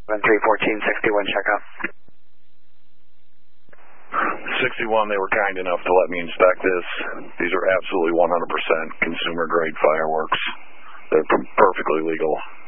31461, check out. 61, they were kind enough to let me inspect this. These are absolutely 100% consumer grade fireworks. They're perfectly legal.